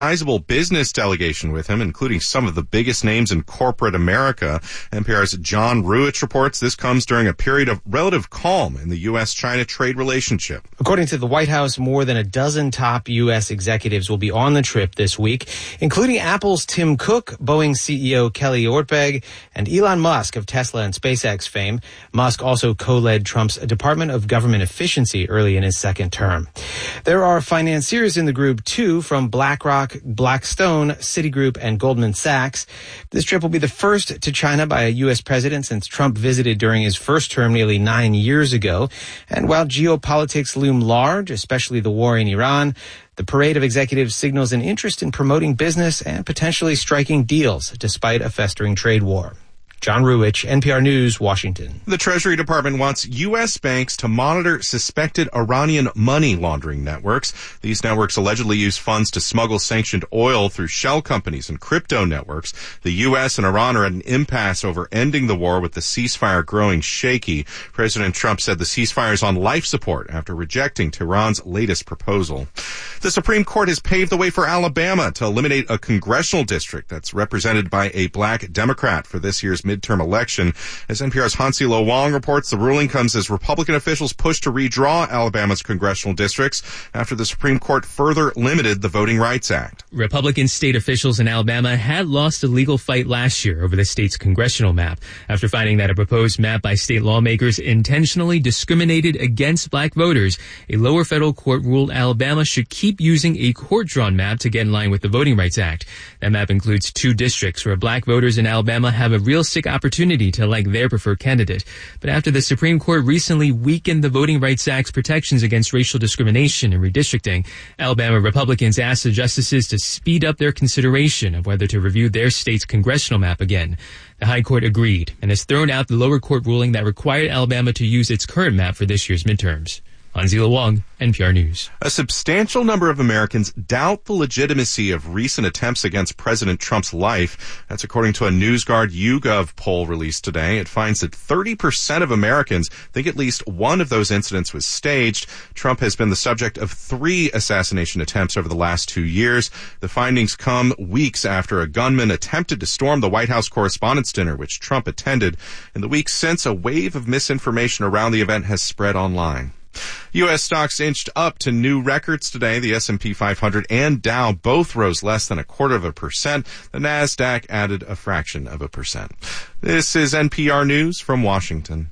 sizable business delegation with him, including some of the biggest names in corporate America. NPR's John Ruwitch reports this comes during a period of relative calm in the U.S.-China trade relationship. According to the White House, more than a dozen top U.S. executives will be on the trip this week, including Apple's Tim Cook, Boeing CEO Kelly Ortberg, and Elon Musk of Tesla and SpaceX fame. Musk also co-led Trump's Department of Government Efficiency early in his second term. There are financiers in the group, too, from BlackRock, Blackstone, Citigroup, and Goldman Sachs. This trip will be the first to China by a U.S. president since Trump visited during his first term nearly 9 years ago. And while geopolitics loom large, especially the war in Iran, the parade of executives signals an interest in promoting business and potentially striking deals despite a festering trade war. John Ruwitch, NPR News, Washington. The Treasury Department wants U.S. banks to monitor suspected Iranian money laundering networks. These networks allegedly use funds to smuggle sanctioned oil through shell companies and crypto networks. The U.S. and Iran are at an impasse over ending the war, with the ceasefire growing shaky. President Trump said the ceasefire is on life support after rejecting Tehran's latest proposal. The Supreme Court has paved the way for Alabama to eliminate a congressional district that's represented by a black Democrat for this year's midterm election. As NPR's Hansi Lo Wang reports, the ruling comes as Republican officials push to redraw Alabama's congressional districts after the Supreme Court further limited the Voting Rights Act. Republican state officials in Alabama had lost a legal fight last year over the state's congressional map after finding that a proposed map by state lawmakers intentionally discriminated against black voters. A lower federal court ruled Alabama should keep using a court-drawn map to get in line with the Voting Rights Act. That map includes 2 districts where black voters in Alabama have a realistic opportunity to elect their preferred candidate. But after the Supreme Court recently weakened the Voting Rights Act's protections against racial discrimination and redistricting, Alabama Republicans asked the justices to speed up their consideration of whether to review their state's congressional map again. The High Court agreed and has thrown out the lower court ruling that required Alabama to use its current map for this year's midterms. Hansi Lo Wang, NPR News. A substantial number of Americans doubt the legitimacy of recent attempts against President Trump's life. That's according to a NewsGuard YouGov poll released today. It finds that 30% of Americans think at least one of those incidents was staged. Trump has been the subject of 3 assassination attempts over the last 2 years. The findings come weeks after a gunman attempted to storm the White House Correspondents' Dinner, which Trump attended. In the weeks since, a wave of misinformation around the event has spread online. U.S. stocks inched up to new records today. The S&P 500 and Dow both rose less than 0.25%. The NASDAQ added a fraction of 1%. This is NPR News from Washington.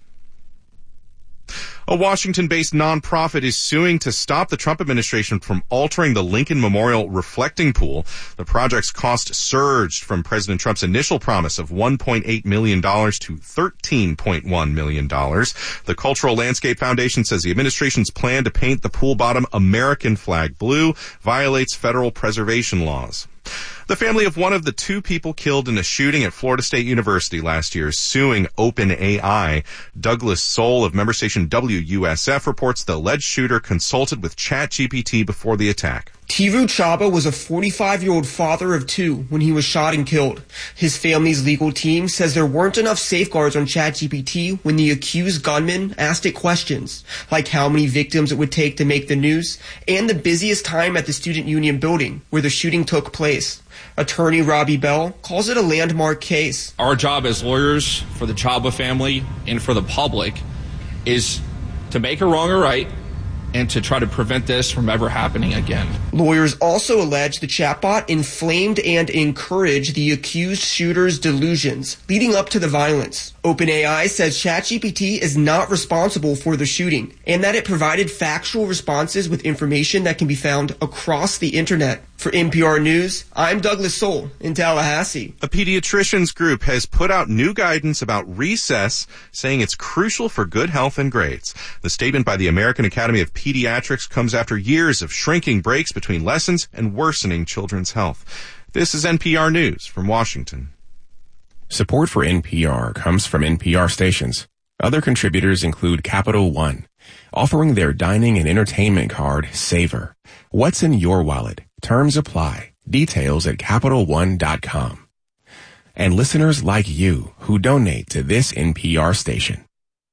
A Washington-based nonprofit is suing to stop the Trump administration from altering the Lincoln Memorial reflecting pool. The project's cost surged from President Trump's initial promise of $1.8 million to $13.1 million. The Cultural Landscape Foundation says the administration's plan to paint the pool bottom American flag blue violates federal preservation laws. The family of one of the 2 people killed in a shooting at Florida State University last year is suing OpenAI. Douglas Soul of member station WUSF reports the alleged shooter consulted with ChatGPT before the attack. Tiru Chaba was a 45-year-old father of 2 when he was shot and killed. His family's legal team says there weren't enough safeguards on ChatGPT when the accused gunman asked it questions, like how many victims it would take to make the news, and the busiest time at the Student Union building where the shooting took place. Attorney Robbie Bell calls it a landmark case. Our job as lawyers for the Chaba family and for the public is to make a wrong a right and to try to prevent this from ever happening again. Lawyers also allege the chatbot inflamed and encouraged the accused shooter's delusions, leading up to the violence. OpenAI says ChatGPT is not responsible for the shooting, and that it provided factual responses with information that can be found across the internet. For NPR News, I'm Douglas Soul in Tallahassee. A pediatricians group has put out new guidance about recess, saying it's crucial for good health and grades. The statement by the American Academy of Pediatrics comes after years of shrinking breaks between lessons and worsening children's health. This is NPR News from Washington. Support for NPR comes from NPR stations. Other contributors include Capital One, offering their dining and entertainment card, Savor. What's in your wallet? Terms apply. Details at CapitalOne.com. And listeners like you who donate to this NPR station.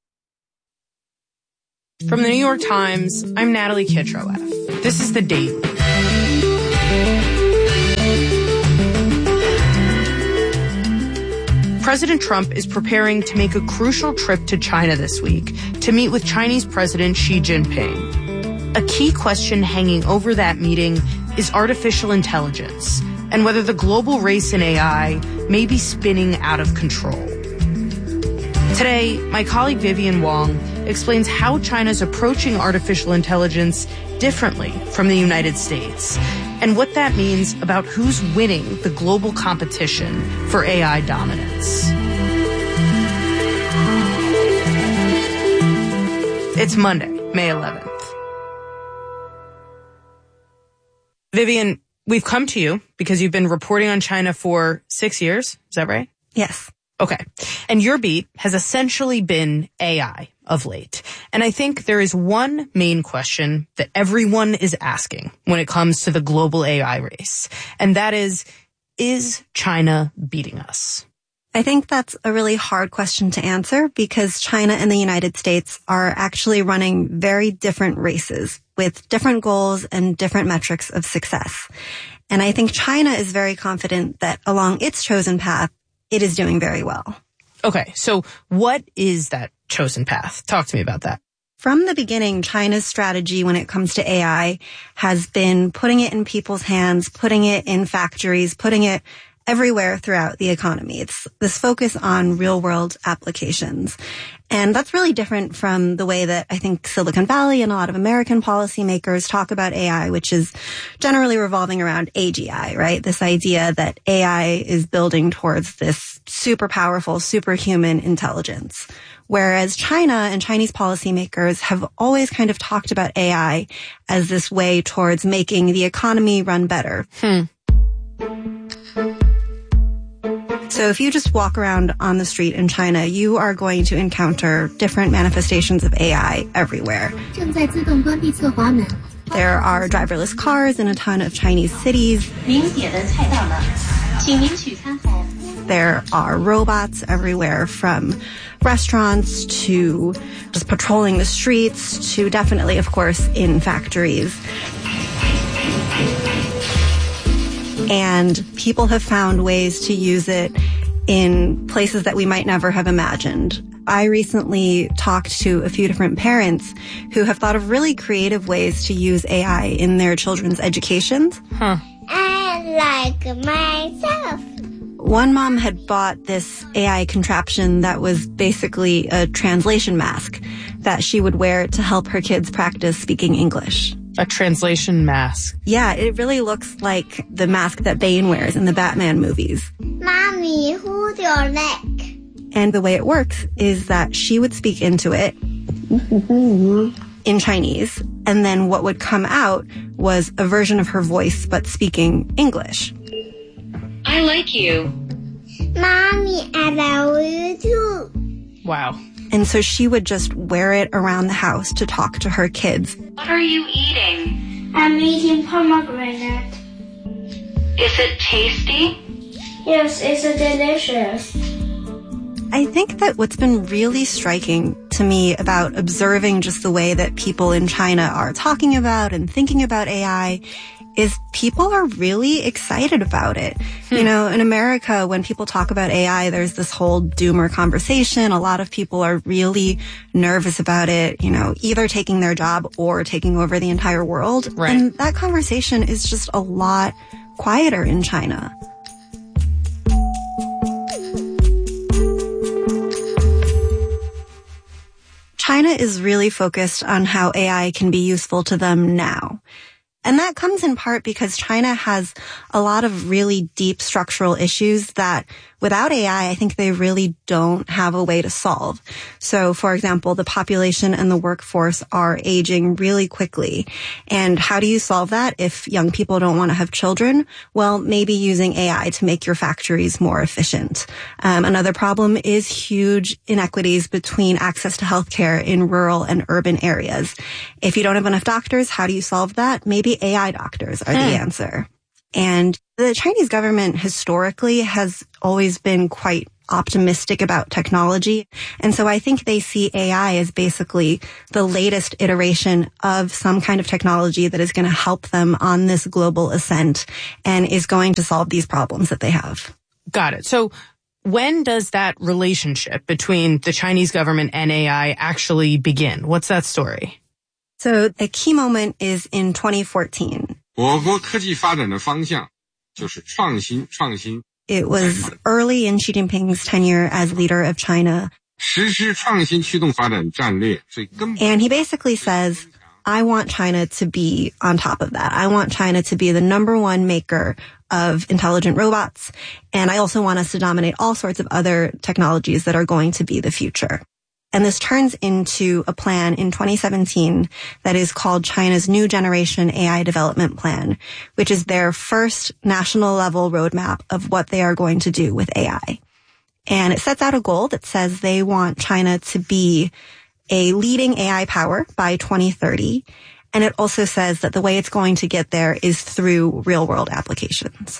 From the New York Times, I'm Natalie Kitroeff. This is The Daily. President Trump is preparing to make a crucial trip to China this week to meet with Chinese President Xi Jinping. A key question hanging over that meeting is artificial intelligence and whether the global race in AI may be spinning out of control. Today, my colleague Vivian Wong explains how China's approaching artificial intelligence differently from the United States and what that means about who's winning the global competition for AI dominance. It's Monday, May 11th. Vivian, we've come to you because you've been reporting on China for 6 years. Is that right? Yes. Okay. And your beat has essentially been AI of late. And I think there is one main question that everyone is asking when it comes to the global AI race. And that is China beating us? I think that's a really hard question to answer because China and the United States are actually running very different races with different goals and different metrics of success. And I think China is very confident that along its chosen path, it is doing very well. Okay, so what is that chosen path? Talk to me about that. From the beginning, China's strategy when it comes to AI has been putting it in people's hands, putting it in factories, putting it everywhere throughout the economy. It's this focus on real-world applications. And that's really different from the way that I think Silicon Valley and a lot of American policymakers talk about AI, which is generally revolving around AGI, right? This idea that AI is building towards this super powerful, superhuman intelligence. Whereas China and Chinese policymakers have always kind of talked about AI as this way towards making the economy run better. So if you just walk around on the street in China, you are going to encounter different manifestations of AI everywhere. There are driverless cars in a ton of Chinese cities. There are robots everywhere, from restaurants to just patrolling the streets to definitely, of course, in factories. And people have found ways to use it in places that we might never have imagined. I recently talked to a few different parents who have thought of really creative ways to use AI in their children's educations. I like myself. One mom had bought this AI contraption that was basically a translation mask that she would wear to help her kids practice speaking English. A translation mask. Yeah, it really looks like the mask that Bane wears in the Batman movies. Mommy, hold your neck. And the way it works is that she would speak into it in Chinese, and then what would come out was a version of her voice but speaking English. I like you. Mommy, I love you too. Wow. And so she would just wear it around the house to talk to her kids. What are you eating? I'm eating pomegranate. Is it tasty? Yes, it's delicious. I think that what's been really striking to me about observing just the way that people in China are talking about and thinking about AI is people are really excited about it. You know, in America, when people talk about AI, there's this whole doomer conversation. A lot of people are really nervous about it, you know, either taking their job or taking over the entire world. Right. And that conversation is just a lot quieter in China. China is really focused on how AI can be useful to them now. And that comes in part because China has a lot of really deep structural issues that without AI, I think they really don't have a way to solve. So, for example, the population and the workforce are aging really quickly. And how do you solve that if young people don't want to have children? Well, maybe using AI to make your factories more efficient. Another problem is huge inequities between access to healthcare in rural and urban areas. If you don't have enough doctors, how do you solve that? Maybe AI doctors are the answer. And the Chinese government historically has always been quite optimistic about technology. And so I think they see AI as basically the latest iteration of some kind of technology that is going to help them on this global ascent and is going to solve these problems that they have. Got it. So When does that relationship between the Chinese government and AI actually begin? What's that story? So a key moment is in 2014. It was early in Xi Jinping's tenure as leader of China. And he basically says, I want China to be on top of that. I want China to be the number one maker of intelligent robots. And I also want us to dominate all sorts of other technologies that are going to be the future. And this turns into a plan in 2017 that is called China's New Generation AI Development Plan, which is their first national level roadmap of what they are going to do with AI. And it sets out a goal that says they want China to be a leading AI power by 2030. And it also says that the way it's going to get there is through real-world applications.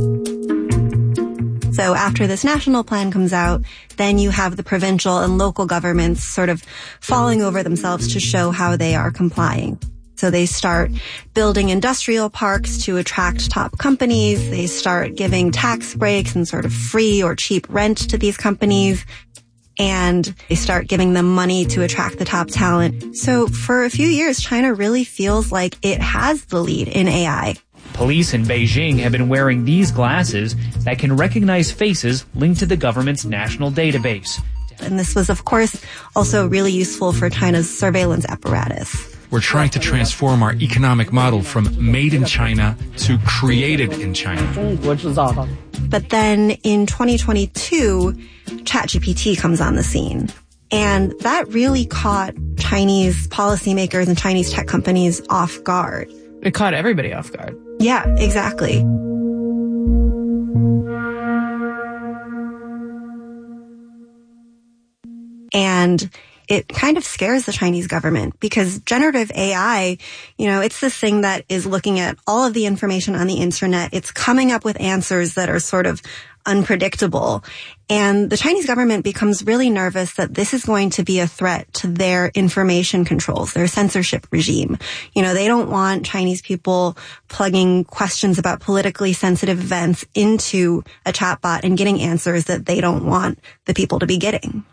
So after this national plan comes out, then you have the provincial and local governments sort of falling over themselves to show how they are complying. So they start building industrial parks to attract top companies. They start giving tax breaks and sort of free or cheap rent to these companies. And they start giving them money to attract the top talent. So for a few years, China really feels like it has the lead in AI. Police in Beijing have been wearing these glasses that can recognize faces linked to the government's national database. And this was, of course, also really useful for China's surveillance apparatus. We're trying to transform our economic model from made in China to created in China. But then in 2022, ChatGPT comes on the scene. And that really caught Chinese policymakers and Chinese tech companies off guard. It caught everybody off guard. Yeah, exactly. And it kind of scares the Chinese government because generative AI, it's this thing that is looking at all of the information on the internet. It's coming up with answers that are sort of unpredictable. And the Chinese government becomes really nervous that this is going to be a threat to their information controls, their censorship regime. They don't want Chinese people plugging questions about politically sensitive events into a chatbot and getting answers that they don't want the people to be getting.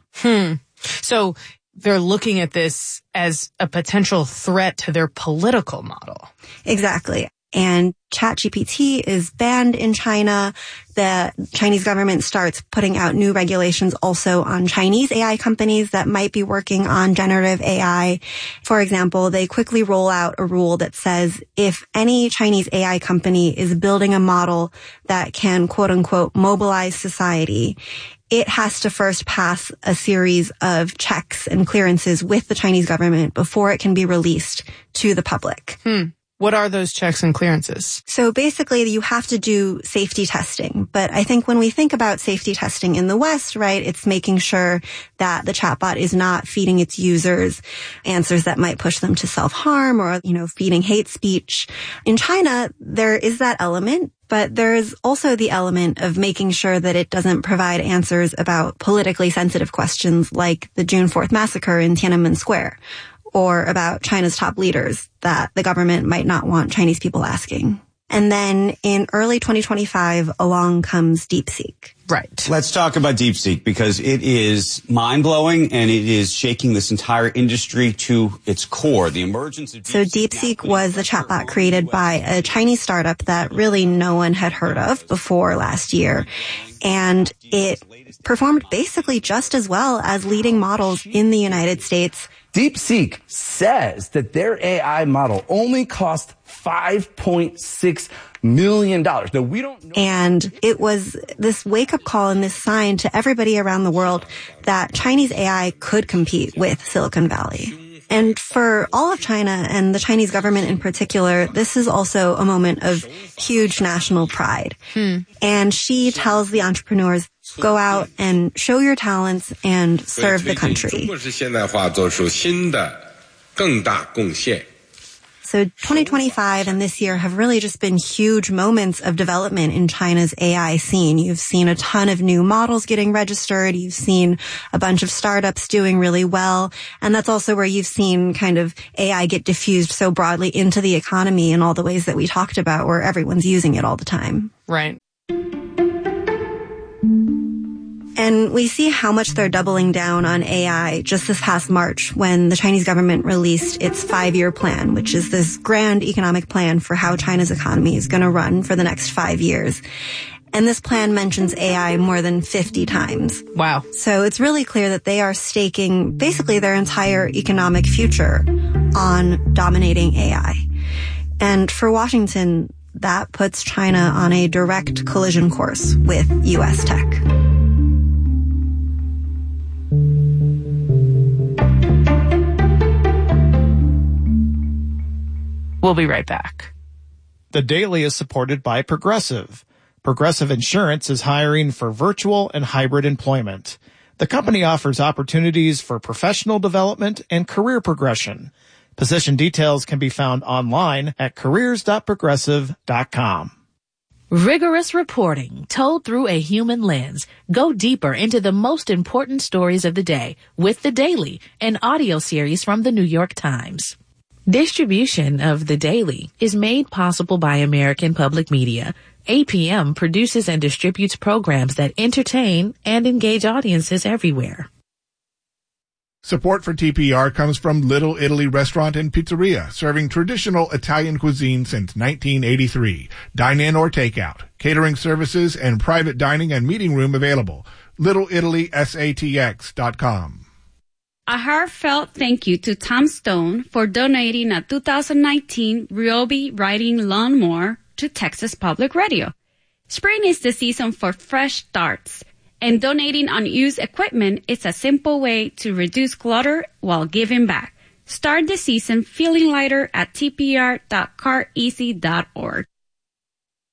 So they're looking at this as a potential threat to their political model. Exactly. And ChatGPT is banned in China. The Chinese government starts putting out new regulations also on Chinese AI companies that might be working on generative AI. For example, they quickly roll out a rule that says if any Chinese AI company is building a model that can, quote unquote, mobilize society, it has to first pass a series of checks and clearances with the Chinese government before it can be released to the public. What are those checks and clearances? So basically, you have to do safety testing. But I think when we think about safety testing in the West, right, it's making sure that the chatbot is not feeding its users answers that might push them to self-harm or, feeding hate speech. In China, there is that element. But there is also the element of making sure that it doesn't provide answers about politically sensitive questions like the June 4th massacre in Tiananmen Square or about China's top leaders that the government might not want Chinese people asking. And then in early 2025, along comes DeepSeek. Right. Let's talk about DeepSeek because it is mind-blowing and it is shaking this entire industry to its core. The emergence of DeepSeek. So DeepSeek was the chatbot created by a Chinese startup that really no one had heard of before last year. And it performed basically just as well as leading models in the United States. DeepSeek says that their AI model only cost $5.6 million. Now, we don't know. And it was this wake-up call and this sign to everybody around the world that Chinese AI could compete with Silicon Valley. And for all of China and the Chinese government in particular, this is also a moment of huge national pride. And she tells the entrepreneurs, go out and show your talents and serve the country. So 2025 and this year have really just been huge moments of development in China's AI scene. You've seen a ton of new models getting registered. You've seen a bunch of startups doing really well. And that's also where you've seen kind of AI get diffused so broadly into the economy in all the ways that we talked about where everyone's using it all the time. Right. And we see how much they're doubling down on AI just this past March when the Chinese government released its 5-year plan, which is this grand economic plan for how China's economy is going to run for the next 5 years. And this plan mentions AI more than 50 times. Wow. So it's really clear that they are staking basically their entire economic future on dominating AI. And for Washington, that puts China on a direct collision course with U.S. tech. We'll be right back. The Daily is supported by Progressive. Progressive Insurance is hiring for virtual and hybrid employment. The company offers opportunities for professional development and career progression. Position details can be found online at careers.progressive.com. Rigorous reporting told through a human lens. Go deeper into the most important stories of the day with The Daily, an audio series from the New York Times. Distribution of The Daily is made possible by American Public Media. APM produces and distributes programs that entertain and engage audiences everywhere. Support for TPR comes from Little Italy Restaurant and Pizzeria, serving traditional Italian cuisine since 1983. Dine in or take out. Catering services and private dining and meeting room available. LittleItalySATX.com. A heartfelt thank you to Tom Stone for donating a 2019 Ryobi riding lawnmower to Texas Public Radio. Spring is the season for fresh starts, and donating unused equipment is a simple way to reduce clutter while giving back. Start the season feeling lighter at tpr.careasy.org.